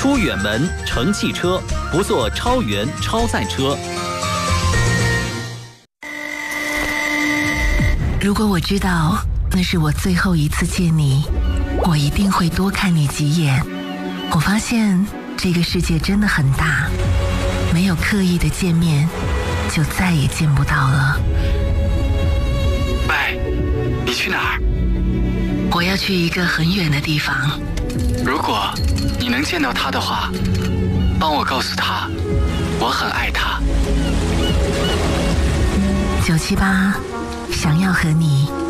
出远门乘汽车，不坐超员超载车。 如果我知道那是我最后一次见你，我一定会多看你几眼。我发现这个世界真的很大，没有刻意的见面，就再也见不到了。 喂，你去哪儿？ 我要去一个很远的地方。 如果你能见到他的话，帮我告诉他，我很爱他。 978想要和你